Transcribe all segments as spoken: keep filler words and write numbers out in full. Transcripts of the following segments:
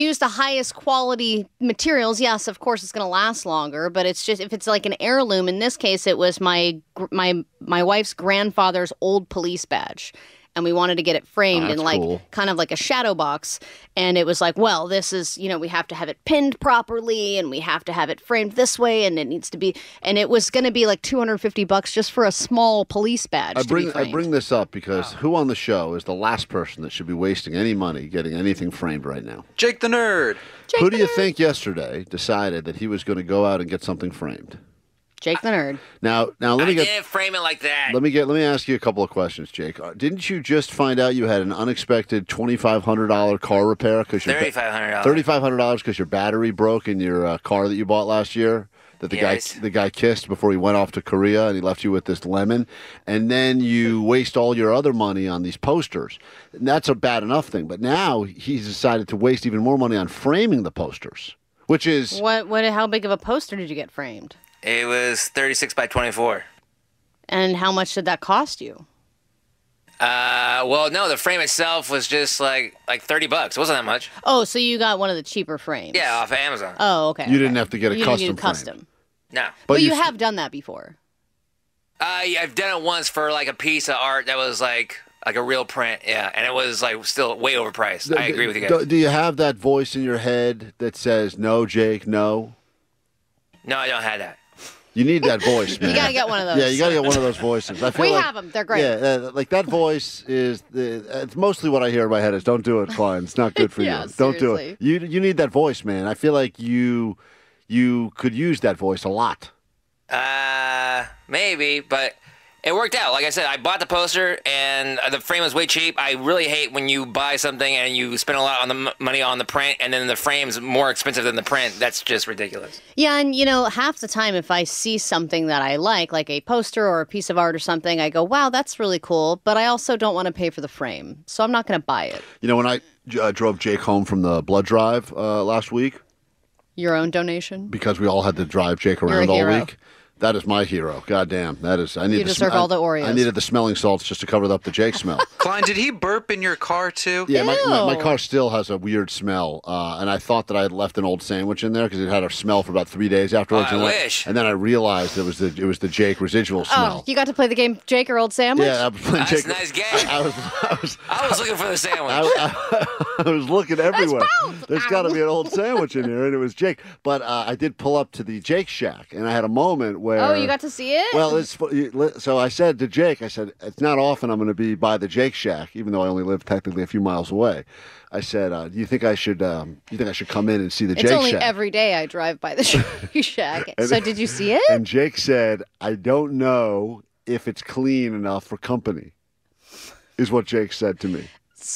use the highest quality materials, yes, of course it's going to last longer, but it's just if it's like an heirloom, in this case it was my my my wife's grandfather's old police badge. And we wanted to get it framed oh, in like cool. kind of like a shadow box. And it was like, well, this is, you know, we have to have it pinned properly and we have to have it framed this way and it needs to be. And it was going to be like two hundred fifty bucks just for a small police badge. I to bring be framed. I bring this up because wow. who on the show is the last person that should be wasting any money getting anything framed right now? Jake the Nerd. Jake who the do you nerd. think yesterday decided that he was going to go out and get something framed? Jake the Nerd. Now, now let me I get. didn't frame it like that. Let me get. Let me ask you a couple of questions, Jake. Uh, didn't you just find out you had an unexpected twenty-five hundred dollar car repair because your thirty-five hundred dollars. thirty-five hundred dollars because your battery broke in your uh, car that you bought last year? That the yes. guy the guy kissed before he went off to Korea and he left you with this lemon, and then you waste all your other money on these posters. And that's a bad enough thing, but now he's decided to waste even more money on framing the posters, which is What? What? How big of a poster did you get framed? It was thirty-six by twenty-four. And how much did that cost you? Uh, well, no, the frame itself was just like like thirty bucks. It wasn't that much. Oh, so you got one of the cheaper frames? Yeah, off of Amazon. Oh, okay. you okay. didn't have to get a you custom didn't do frame. custom. No. But, But you, you have done that before. Uh, yeah, I've done it once for like a piece of art that was like like a real print. Yeah, and it was like still way overpriced. I agree with you guys. Do, do you have that voice in your head that says, no, Jake, no? No, I don't have that. You need that voice, man. You gotta get one of those. Yeah, you got to get one of those voices. I feel We like, have 'em. They're great. Yeah, uh, like that voice is, the, it's mostly what I hear in my head is, don't do it, Klein. It's not good for Yeah, you. Don't do seriously. it. You you need that voice, man. I feel like you you could use that voice a lot. Uh, maybe, but it worked out. Like I said, I bought the poster, and the frame was way cheap. I really hate when you buy something and you spend a lot on the m- money on the print, and then the frame's more expensive than the print. That's just ridiculous. Yeah, and you know, half the time if I see something that I like, like a poster or a piece of art or something, I go, wow, that's really cool, but I also don't want to pay for the frame, so I'm not going to buy it. You know, when I uh, drove Jake home from the blood drive uh, last week, Your own donation? because we all had to drive Jake You're a around all hero. week. That is my hero. God damn. That is. I need You the deserve sm- all the I- Oreos. I needed the smelling salts just to cover up the Jake smell. Klein, did he burp in your car too? Yeah, my, my, my Ew. car still has a weird smell, uh, and I thought that I had left an old sandwich in there because it had a smell for about three days afterwards. Oh, I and, wish. and then I realized it was the it was the Jake residual smell. Oh, you got to play the game Jake or Old Sandwich? Yeah, I was playing That's Jake. a nice game. I, I was I was I was looking for the sandwich. I, I, I was looking everywhere. both. There's got to be an old sandwich in here, and it was Jake. But uh, I did pull up to the Jake Shack, and I had a moment where. Oh, you got to see it? Well, it's so I said to Jake, I said, it's not often I'm going to be by the Jake Shack, even though I only live technically a few miles away. I said, uh, do you think I should? Um, you think I should come in and see the it's Jake only Shack? every day I drive by the Shake Shack. And- So did you see it? And Jake said, I don't know if it's clean enough for company. Is what Jake said to me.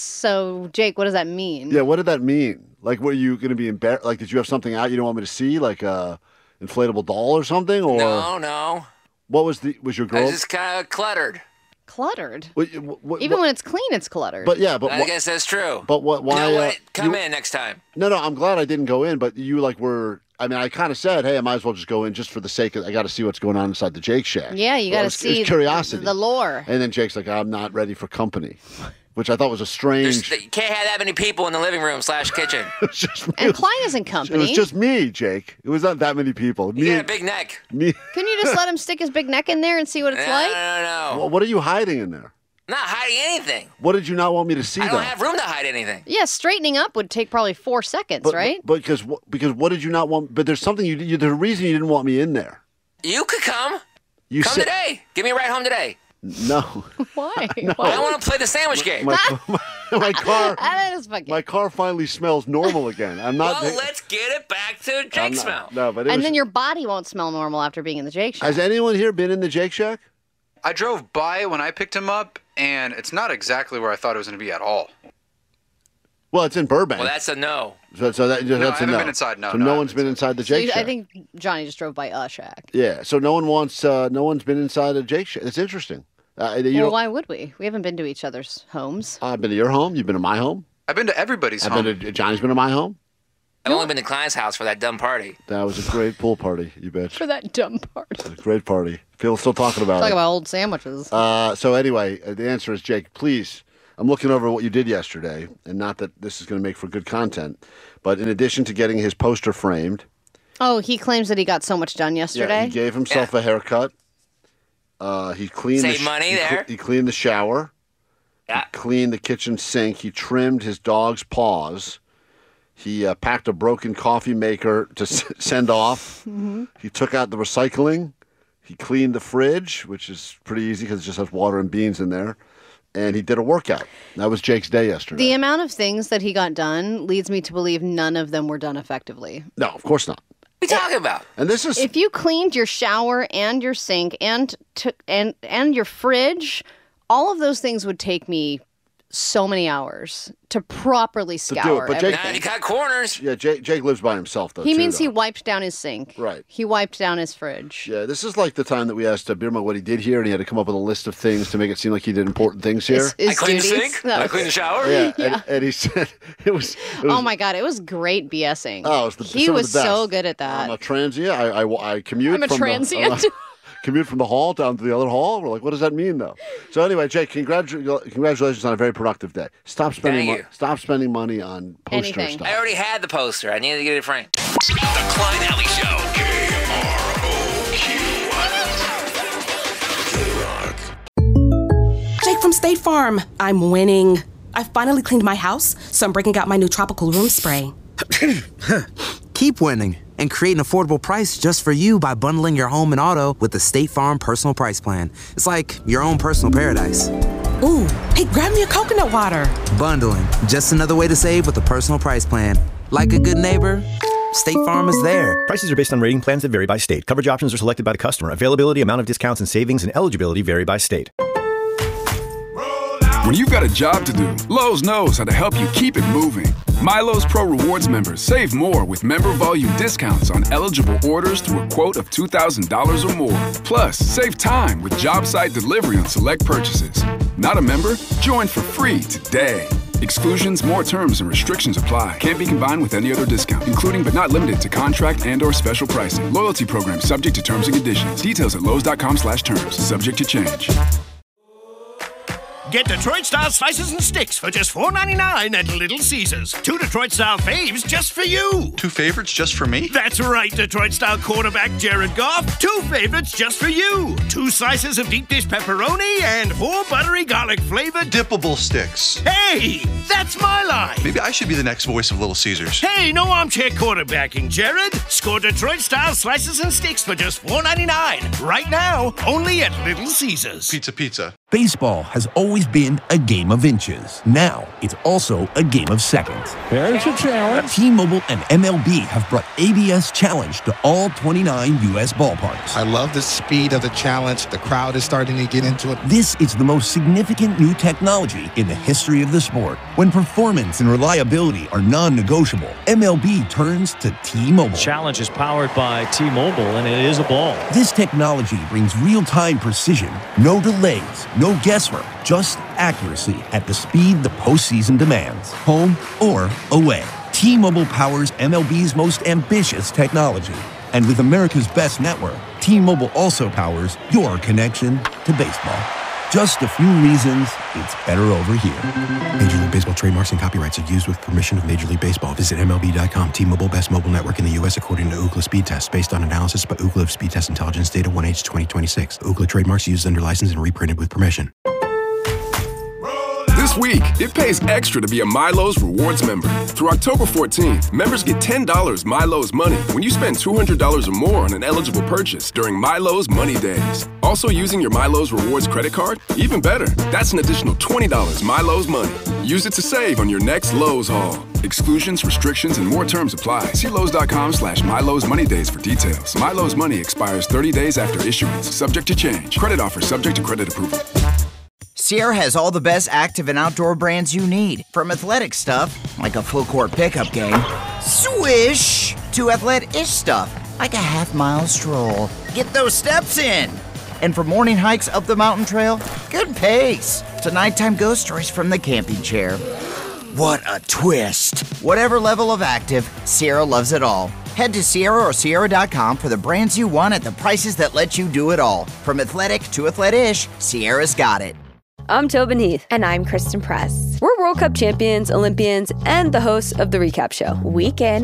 So, Jake, what does that mean? Yeah, what did that mean? Like, were you going to be embarrassed? Like, did you have something out you don't want me to see, like a inflatable doll or something? Or no, no. what was the was your I girl? was just kind of cluttered. Cluttered. What- what- Even what- when it's clean, it's cluttered. but yeah, but I what, guess that's true. but what? Why? you know uh, what? Come you- in next time. No, no, I'm glad I didn't go in, but you like were. I mean, I kind of said, hey, I might as well just go in just for the sake of I got to see what's going on inside the Jake Shack. yeah, you Well, got it to was- it was see curiosity. the lore. And then Jake's like, I'm not ready for company, which I thought was a strange. There's, you can't have that many people in the living room slash kitchen. It was just me. And Klein isn't It company. was just me, Jake. It was not that many people. You Me, got a big neck. me. Can you just let him stick his big neck in there and see what it's no, like? no, no, no. Well, what are you hiding in there? Not hiding anything. What did you not want me to see? I though? don't have room to hide anything. Yeah, straightening up would take probably four seconds, But, right? But, because wh- because what did you not want? But there's something you, you there's a reason you didn't want me in there. You could come. You Come said today. Give me a ride home today. no. Why? I want to play the sandwich game. my, my, my car That is fucking. my car finally smells normal again. I'm not. well, let's get it back to I'm Jake not- smell. No, but it and was, then your body won't smell normal after being in the Jake Shack. has anyone here been in the Jake Shack? I drove by it when I picked him up, and it's not exactly where I thought it was going to be at all. Well, it's in Burbank. Well, that's a no. so, so that, No, I that's a haven't no. been inside, no, so no, no I one's haven't been inside the So Jake you- Shack. I think Johnny just drove by a shack. Yeah. So no one wants. Uh, no one's been inside a Jake Shack. It's interesting. Uh, you Well, know, why would we? We haven't been to each other's homes. I've been to your home. You've been to my home. I've been to everybody's I've home. been to Johnny's been to my home. I've only been to Klein's house for that dumb party. That was a great pool party. You bitch. For that dumb part. A great party. People still talking about Talk it. about old sandwiches. Uh, so anyway, uh, the answer is Jake. Please I'm looking over what you did yesterday, and not that this is going to make for good content, but in addition to getting his poster framed. Oh, he claims that he got so much done yesterday? Yeah, he gave himself yeah. a haircut. Uh, he cleaned Save the sh- money he there. Cl- he cleaned the shower. Yeah. He cleaned the kitchen sink. He trimmed his dog's paws. He uh, packed a broken coffee maker to s- send off. Mm-hmm. He took out the recycling. He cleaned the fridge, which is pretty easy because it just has water and beans in there. And he did a workout. That was Jake's day yesterday. The amount of things that he got done leads me to believe none of them were done effectively. No, of course not. What are you talking about? And this is if you cleaned your shower and your sink and took and and your fridge, all of those things would take me so many hours to properly scour it, but Jake- everything. Now you cut corners. Yeah, Jake, Jake lives by himself, though. He too, means though. he wiped down his sink. Right. He wiped down his fridge. Yeah, this is like the time that we asked uh, Birma what he did here, and he had to come up with a list of things to make it seem like he did important things here. His, his I cleaned the duties. sink. No. I cleaned the shower. Yeah, Yeah. And, and he said it was, it was. Oh my God, it was great BSing. Oh, it was the, he some was of the best. so good at that. I'm a transient. I, I, I commute. I'm a from transient. The, uh, commute from the hall down to the other hall. We're like, what does that mean, though? So anyway, Jake, congratu- congratulations on a very productive day. Stop spending. Thank Mo- you. stop spending money on poster Anything. stuff. I already had the poster. I needed to get it framed. The Klein Alley Show. K R O Q. Jake from State Farm. I'm winning. I finally cleaned my house, so I'm breaking out my new tropical room spray. Keep winning and create an affordable price just for you by bundling your home and auto with the State Farm Personal Price Plan. It's like your own personal paradise. Ooh, hey, grab me a coconut water. Bundling, just another way to save with the Personal Price Plan. Like a good neighbor, State Farm is there. Prices are based on rating plans that vary by state. Coverage options are selected by the customer. Availability, amount of discounts and savings, and eligibility vary by state. When you've got a job to do, Lowe's knows how to help you keep it moving. MyLowe's Pro Rewards members save more with member volume discounts on eligible orders through a quote of two thousand dollars or more. Plus, save time with job site delivery on select purchases. Not a member? Join for free today. Exclusions, more terms, and restrictions apply. Can't be combined with any other discount, including but not limited to contract and or special pricing. Loyalty program subject to terms and conditions. Details at lowes.com slash terms. Subject to change. Get Detroit-style slices and sticks for just four ninety-nine at Little Caesars. Two Detroit-style faves just for you. Two favorites just for me? That's right, Detroit-style quarterback Jared Goff. Two favorites just for you. Two slices of deep dish pepperoni and four buttery garlic-flavored Dippable sticks. Hey, that's my line. Maybe I should be the next voice of Little Caesars. Hey, no armchair quarterbacking, Jared. Score Detroit-style slices and sticks for just four ninety-nine. Right now, only at Little Caesars. Pizza, pizza. Baseball has always been a game of inches. Now, it's also a game of seconds. There's a challenge. T-Mobile and M L B have brought A B S Challenge to all twenty-nine U S ballparks. I love the speed of the challenge. The crowd is starting to get into it. This is the most significant new technology in the history of the sport. When performance and reliability are non-negotiable, M L B turns to T-Mobile. Challenge is powered by T-Mobile, and it is a ball. This technology brings real-time precision, no delays, no guesswork, just accuracy at the speed the postseason demands, home or away. T-Mobile powers M L B's most ambitious technology. And with America's best network, T-Mobile also powers your connection to baseball. Just a few reasons it's better over here. Major League Baseball trademarks and copyrights are used with permission of Major League Baseball. Visit M L B dot com. T-Mobile, best mobile network in the U S according to Ookla Speed Test, based on analysis by Ookla of Speed Test Intelligence Data one H twenty twenty-six. Ookla trademarks used under license and reprinted with permission. This week, it pays extra to be a MyLowe's Rewards member. Through October fourteenth, members get ten dollars MyLowe's money when you spend two hundred dollars or more on an eligible purchase during MyLowe's Money Days. Also using your MyLowe's Rewards credit card? Even better, that's an additional twenty dollars MyLowe's money. Use it to save on your next Lowe's haul. Exclusions, restrictions, and more terms apply. See Lowe's.com slash MyLowe's Money Days for details. MyLowe's money expires thirty days after issuance, subject to change. Credit offer subject to credit approval. Sierra has all the best active and outdoor brands you need. From athletic stuff, like a full court pickup game, swish, to athletic-ish stuff, like a half mile stroll. Get those steps in. And for morning hikes up the mountain trail, good pace. To nighttime ghost stories from the camping chair. What a twist. Whatever level of active, Sierra loves it all. Head to Sierra or Sierra dot com for the brands you want at the prices that let you do it all. From athletic to athletic-ish, Sierra's got it. I'm Tobin Heath. And I'm Kristen Press. We're World Cup champions, Olympians, and the hosts of The Recap Show. Week in